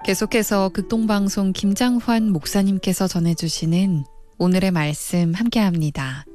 계속해서 극동방송 김장환 목사님께서 전해주시는 오늘의 말씀 함께합니다.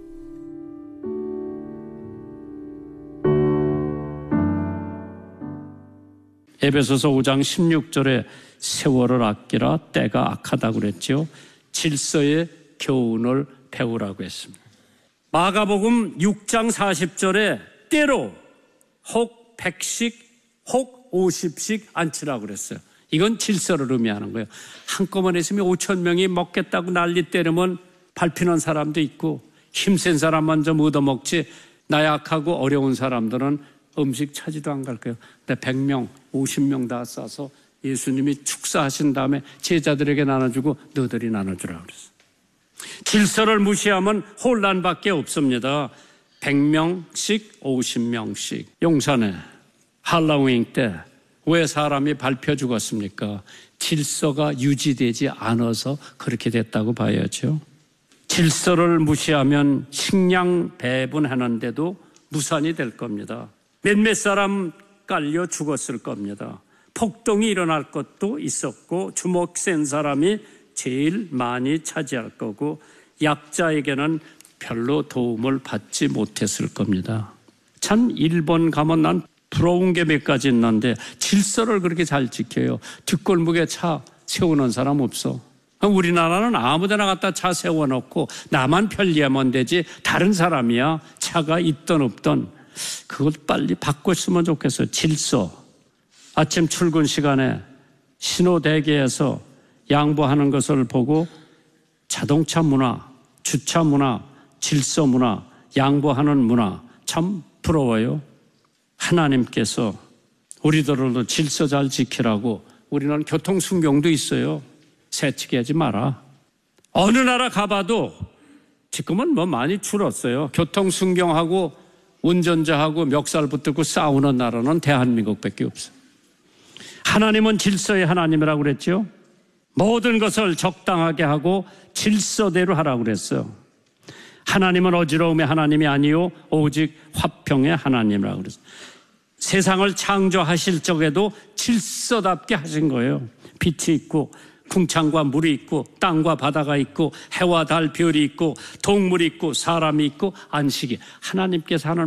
에베소서 5장 16절에 세월을 아끼라 때가 악하다고 그랬죠. 질서의 교훈을 배우라고 했습니다. 마가복음 6장 40절에 때로 혹 100씩 혹 50씩 앉히라고 그랬어요. 이건 질서를 의미하는 거예요. 한꺼번에 있으면 5천 명이 먹겠다고 난리 때리면 밟히는 사람도 있고 힘센 사람 먼저 얻어먹지 나약하고 어려운 사람들은 음식 차지도 안 갈 거예요. 근데 100명, 50명 다 싸서 예수님이 축사하신 다음에 제자들에게 나눠주고 너희들이 나눠주라고 그랬어요. 질서를 무시하면 혼란밖에 없습니다. 100명씩 50명씩. 용산에 할로윈 때 왜 사람이 밟혀 죽었습니까? 질서가 유지되지 않아서 그렇게 됐다고 봐야죠. 질서를 무시하면 식량 배분하는데도 무산이 될 겁니다. 몇몇 사람 깔려 죽었을 겁니다. 폭동이 일어날 것도 있었고 주먹 센 사람이 제일 많이 차지할 거고 약자에게는 별로 도움을 받지 못했을 겁니다. 참 일본 가면 난 부러운 게 몇 가지 있는데 질서를 그렇게 잘 지켜요. 뒷골목에 차 세우는 사람 없어. 우리나라는 아무데나 갖다 차 세워놓고 나만 편리하면 되지 다른 사람이야 차가 있든 없든 그걸 빨리 바꿨으면 좋겠어요. 질서. 아침 출근 시간에 신호대기에서 양보하는 것을 보고 자동차 문화, 주차 문화, 질서 문화, 양보하는 문화 참 부러워요. 하나님께서 우리들도 질서 잘 지키라고 우리는 교통순경도 있어요. 새치기 하지 마라. 어느 나라 가봐도 지금은 뭐 많이 줄었어요. 교통순경하고 운전자하고 멱살 붙들고 싸우는 나라는 대한민국밖에 없어요. 하나님은 질서의 하나님이라고 그랬죠. 모든 것을 적당하게 하고 질서대로 하라고 그랬어요. 하나님은 어지러움의 하나님이 아니요 오직 화평의 하나님이라고 그랬어요. 세상을 창조하실 적에도 질서답게 하신 거예요. 빛이 있고 궁창과 물이 있고 땅과 바다가 있고 해와 달 별이 있고 동물이 있고 사람이 있고 안식이 하나님께서 하는